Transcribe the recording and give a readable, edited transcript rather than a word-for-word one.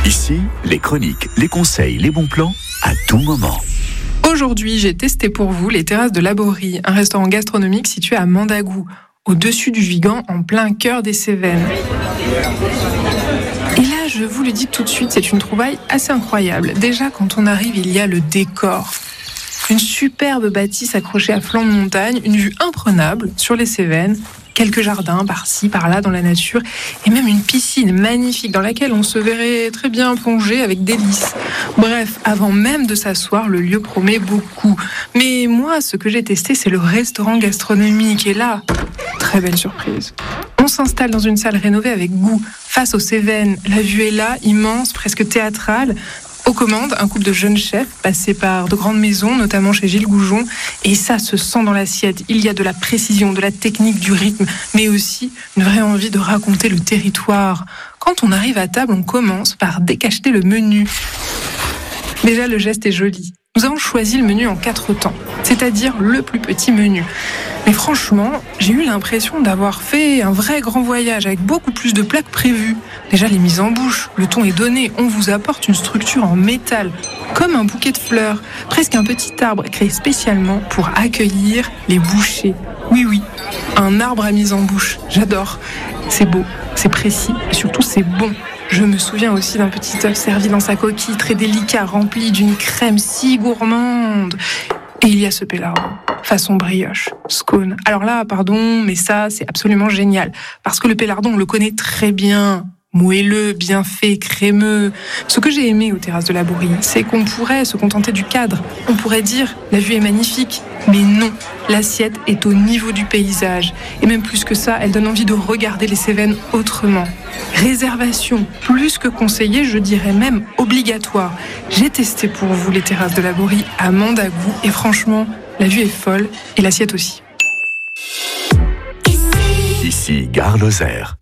Ici, les chroniques, les conseils, les bons plans, à tout moment. Aujourd'hui, j'ai testé pour vous les terrasses de Laborie, un restaurant gastronomique situé à Mandagou, au-dessus du Vigan, en plein cœur des Cévennes. Et là, je vous le dis tout de suite, c'est une trouvaille assez incroyable. Déjà, quand on arrive, il y a le décor. Une superbe bâtisse accrochée à flanc de montagne, une vue imprenable sur les Cévennes, quelques jardins par-ci, par-là dans la nature, et même une piscine magnifique dans laquelle on se verrait très bien plonger avec délice. Bref, avant même de s'asseoir, le lieu promet beaucoup. Mais moi, ce que j'ai testé, c'est le restaurant gastronomique. Et là, très belle surprise. On s'installe dans une salle rénovée avec goût, face aux Cévennes. La vue est là, immense, presque théâtrale. Aux commandes, un couple de jeunes chefs passés par de grandes maisons, notamment chez Gilles Goujon. Et ça se sent dans l'assiette. Il y a de la précision, de la technique, du rythme, mais aussi une vraie envie de raconter le territoire. Quand on arrive à table, on commence par décacheter le menu. Déjà, le geste est joli. Nous avons choisi le menu en 4 temps, c'est-à-dire le plus petit menu. Mais franchement, j'ai eu l'impression d'avoir fait un vrai grand voyage avec beaucoup plus de plats que prévu. Déjà, les mises en bouche, le ton est donné, on vous apporte une structure en métal, comme un bouquet de fleurs, presque un petit arbre créé spécialement pour accueillir les bouchées. Oui, un arbre à mise en bouche, j'adore. C'est beau, c'est précis et surtout c'est bon. Je me souviens aussi d'un petit œuf servi dans sa coquille, très délicat, rempli d'une crème si gourmande. Et il y a ce pélardon, façon brioche, scone. Alors là, pardon, mais ça, c'est absolument génial. Parce que le pélardon, on le connaît très bien. Moelleux, bien fait, crémeux. Ce que j'ai aimé aux terrasses de Laborie, c'est qu'on pourrait se contenter du cadre. On pourrait dire, la vue est magnifique. Mais non, l'assiette est au niveau du paysage. Et même plus que ça, elle donne envie de regarder les Cévennes autrement. Réservation, plus que conseillée, je dirais même obligatoire. J'ai testé pour vous les terrasses de Laborie à Mandagou et franchement, la vue est folle et l'assiette aussi. Ici, Gare Lozère.